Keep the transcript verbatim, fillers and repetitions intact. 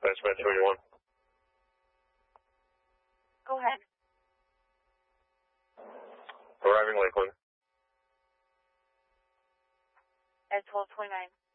Dispatch two eighty-one. Go ahead. Arriving Lakeland. At twelve twenty-nine.